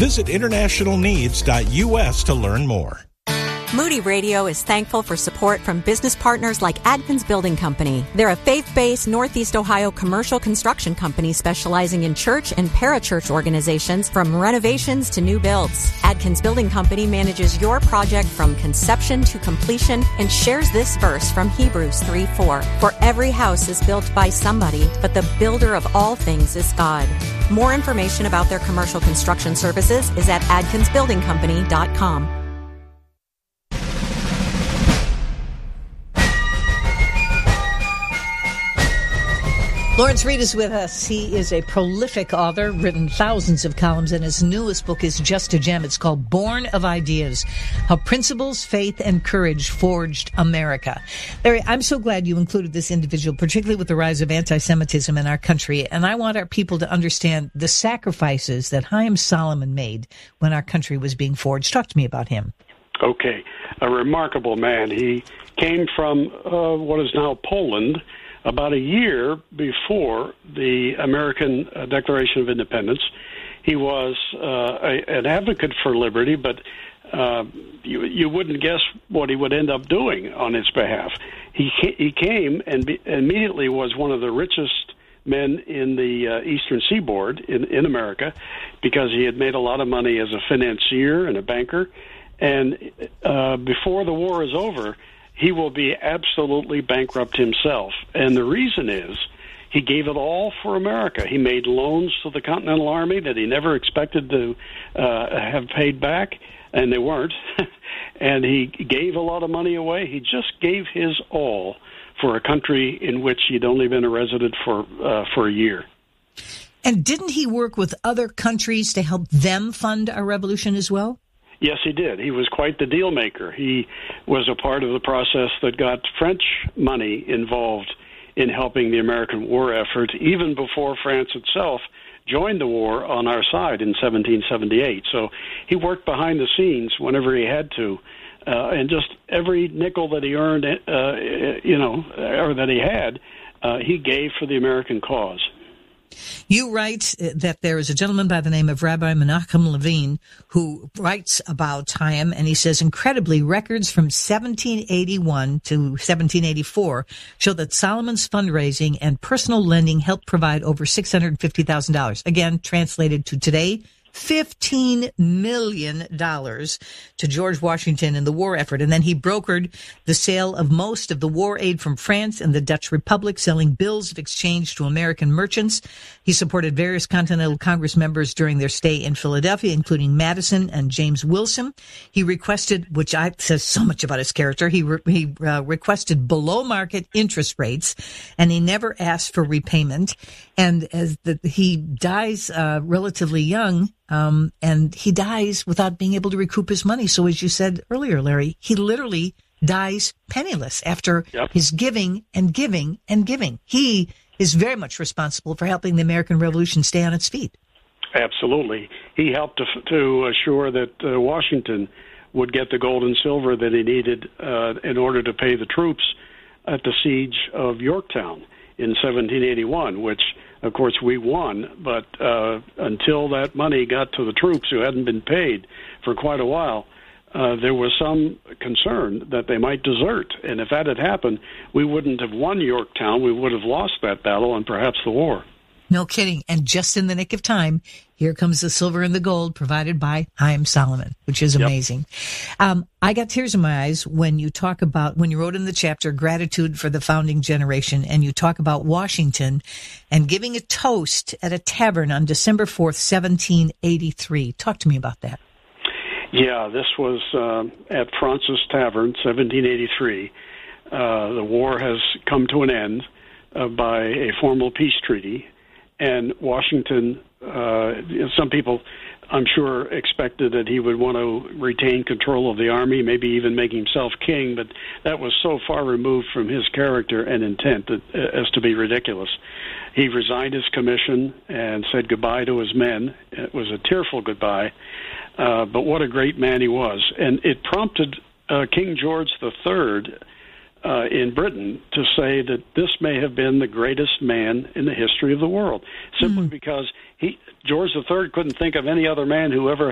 Visit internationalneeds.us to learn more. Moody Radio is thankful for support from business partners like Adkins Building Company. They're a faith-based Northeast Ohio commercial construction company specializing in church and parachurch organizations from renovations to new builds. Adkins Building Company manages your project from conception to completion and shares this verse from Hebrews 3:4. For every house is built by somebody, but the builder of all things is God. More information about their commercial construction services is at adkinsbuildingcompany.com. Lawrence Reed is with us. He is a prolific author, written thousands of columns, and his newest book is just a gem. It's called Born of Ideas, How Principles, Faith, and Courage Forged America. Larry, I'm so glad you included this individual, particularly with the rise of anti-Semitism in our country, and I want our people to understand the sacrifices that Haim Solomon made when our country was being forged. Talk to me about him. Okay. A remarkable man. He came from what is now Poland, about a year before the American Declaration of Independence. He was an advocate for liberty, but you wouldn't guess what he would end up doing on its behalf. He came and immediately was one of the richest men in the Eastern Seaboard in America, because he had made a lot of money as a financier and a banker. And before the war is over, he will be absolutely bankrupt himself. And the reason is he gave it all for America. He made loans to the Continental Army that he never expected to have paid back, and they weren't. And he gave a lot of money away. He just gave his all for a country in which he'd only been a resident for a year. And didn't he work with other countries to help them fund our revolution as well? Yes, he did. He was quite the deal maker. He was a part of the process that got French money involved in helping the American war effort, even before France itself joined the war on our side in 1778. So he worked behind the scenes whenever he had to, and just every nickel that he earned, or that he had, he gave for the American cause. You write that there is a gentleman by the name of Rabbi Menachem Levine who writes about Haim, and he says, incredibly, records from 1781 to 1784 show that Solomon's fundraising and personal lending helped provide over $650,000. Again, translated to today, $15 million to George Washington in the war effort. And then he brokered the sale of most of the war aid from France and the Dutch Republic, selling bills of exchange to American merchants. He supported various Continental Congress members during their stay in Philadelphia, including Madison and James Wilson. He requested, which says so much about his character, he requested below market interest rates, and he never asked for repayment. And he dies relatively young, and he dies without being able to recoup his money. So as you said earlier, Larry, he literally dies penniless after his giving and giving and giving. He is very much responsible for helping the American Revolution stay on its feet. Absolutely. He helped to assure that Washington would get the gold and silver that he needed in order to pay the troops at the siege of Yorktown in 1781, which, of course, we won. But until that money got to the troops who hadn't been paid for quite a while, there was some concern that they might desert. And if that had happened, we wouldn't have won Yorktown. We would have lost that battle and perhaps the war. No kidding. And just in the nick of time, here comes the silver and the gold provided by Haim Solomon, which is amazing. I got tears in my eyes when you wrote in the chapter Gratitude for the Founding Generation, and you talk about Washington and giving a toast at a tavern on December 4th, 1783. Talk to me about that. Yeah, this was at Fraunces Tavern, 1783. The war has come to an end by a formal peace treaty. And Washington, some people, I'm sure, expected that he would want to retain control of the army, maybe even make himself king, but that was so far removed from his character and intent as to be ridiculous. He resigned his commission and said goodbye to his men. It was a tearful goodbye, but what a great man he was. And it prompted King George III in Britain to say that this may have been the greatest man in the history of the world, simply because George III couldn't think of any other man who ever